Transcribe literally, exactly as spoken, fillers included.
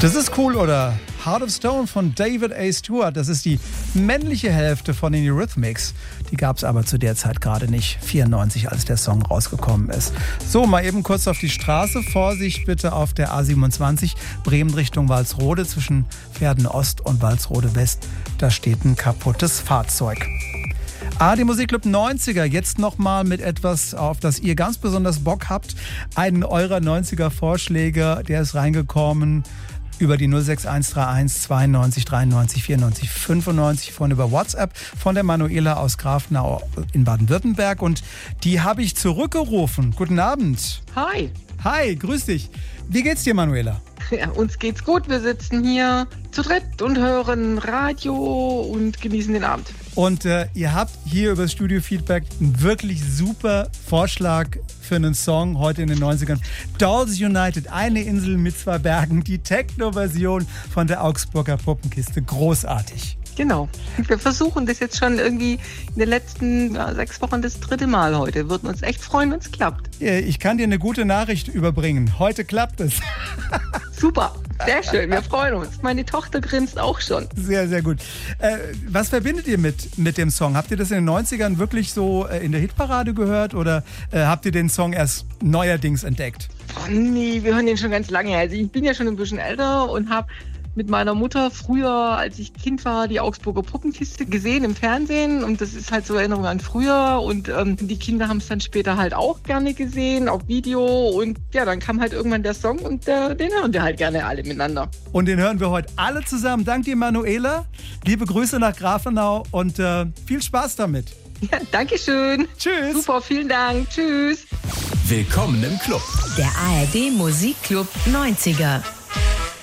Das ist cool, oder? Heart of Stone von David A. Stewart. Das ist die männliche Hälfte von den Eurythmics. Die gab es aber zu der Zeit gerade nicht. vierundneunzig, als der Song rausgekommen ist. So, mal eben kurz auf die Straße. Vorsicht bitte auf der A siebenundzwanzig. Bremen Richtung Walsrode zwischen Verden Ost und Walsrode West. Da steht ein kaputtes Fahrzeug. A R D Musikclub neunziger, jetzt nochmal mit etwas, auf das ihr ganz besonders Bock habt. Einen eurer neunziger Vorschläge, der ist reingekommen über die null sechs eins drei eins zweiundneunzig dreiundneunzig vierundneunzig fünfundneunzig von über WhatsApp von der Manuela aus Grafenau in Baden-Württemberg. Und die habe ich zurückgerufen. Guten Abend. Hi. Hi, grüß dich. Wie geht's dir, Manuela? Ja, uns geht's gut. Wir sitzen hier zu dritt und hören Radio und genießen den Abend. Und äh, ihr habt hier über das Studio-Feedback einen wirklich super Vorschlag für einen Song heute in den neunzigern. Dolls United, eine Insel mit zwei Bergen, die Techno-Version von der Augsburger Puppenkiste. Großartig. Genau. Wir versuchen das jetzt schon irgendwie in den letzten ja, sechs Wochen das dritte Mal heute. Würden uns echt freuen, wenn es klappt. Ich kann dir eine gute Nachricht überbringen. Heute klappt es. Super, sehr schön. Wir freuen uns. Meine Tochter grinst auch schon. Sehr, sehr gut. Äh, was verbindet ihr mit, mit dem Song? Habt ihr das in den neunzigern wirklich so äh, in der Hitparade gehört oder äh, habt ihr den Song erst neuerdings entdeckt? Oh, nee, wir hören den schon ganz lange. Also ich bin ja schon ein bisschen älter und habe mit meiner Mutter früher, als ich Kind war, die Augsburger Puppenkiste gesehen im Fernsehen. Und das ist halt so Erinnerung an früher. Und ähm, die Kinder haben es dann später halt auch gerne gesehen, auf Video. Und ja, dann kam halt irgendwann der Song und der, den hören wir halt gerne alle miteinander. Und den hören wir heute alle zusammen. Dank dir, Manuela. Liebe Grüße nach Grafenau und äh, viel Spaß damit. Ja, danke schön. Tschüss. Super, vielen Dank. Tschüss. Willkommen im Club. Der A R D Musikclub neunziger.